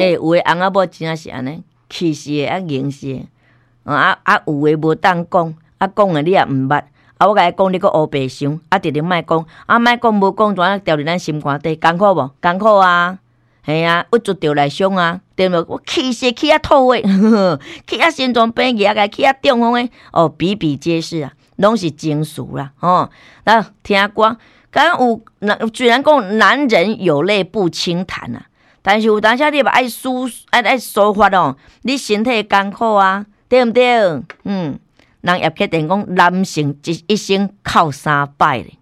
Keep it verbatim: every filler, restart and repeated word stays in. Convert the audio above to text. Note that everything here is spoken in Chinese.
诶，有诶翁仔某真正是安尼，气势诶，啊硬势诶，啊啊有诶无当讲，啊讲诶你也毋捌，啊我甲你讲，你佫乌白想，啊直直莫讲，啊莫讲无讲，怎啊掉伫咱心肝底，艰苦无？艰苦啊！嘿啊，郁住着来伤啊，对无？我气势气啊吐诶，气啊心脏病去啊，个气啊中风诶，哦比比皆是啊，拢是情绪啦，吼。那听歌，敢有虽然讲男人有泪不轻弹啊，但是有当时你嘛爱抒爱爱抒发哦，你身体艰苦啊，对毋对？嗯，人也确定讲男性一一生靠三摆咧。